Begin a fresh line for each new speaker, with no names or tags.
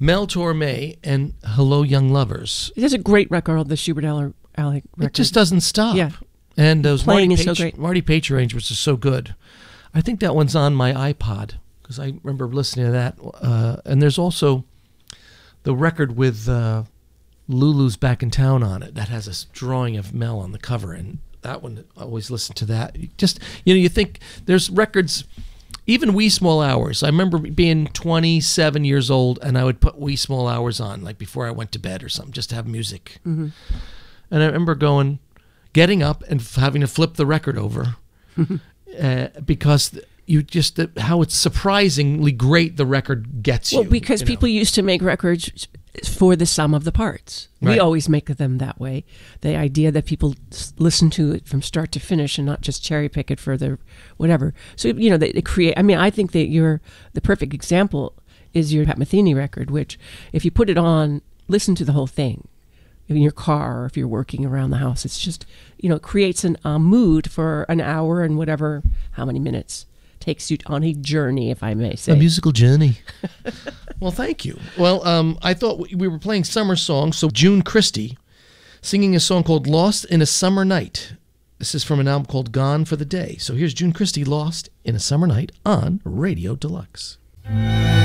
Mel Torme and Hello Young Lovers.
It is a great record, the Schubert Alley record.
It just doesn't stop.
Yeah.
And those
Playing is so great.
Marty Page arrangements are so good. I think that one's on my iPod because I remember listening to that. And there's also the record with Lulu's Back in Town on it that has a drawing of Mel on the cover, and that one, I always listen to that. Just, you think there's records, even Wee Small Hours. I remember being 27 years old, and I would put Wee Small Hours on, like before I went to bed or something, just to have music.
Mm-hmm.
And I remember getting up and having to flip the record over because how it's surprisingly great the record gets you.
Well, because people used to make records for the sum of the parts.
Right.
We always make them that way. The idea that people listen to it from start to finish and not just cherry pick it for the whatever. So, they create, I think that the perfect example is your Pat Metheny record, which if you put it on, listen to the whole thing in your car or if you're working around the house. It's just, it creates a mood for an hour and whatever, how many minutes. Takes you on a journey, if I may say.
A musical journey. Well, thank you. Well, I thought we were playing summer songs, so June Christy singing a song called Lost in a Summer Night. This is from an album called Gone for the Day. So here's June Christy, Lost in a Summer Night on Radio Deluxe.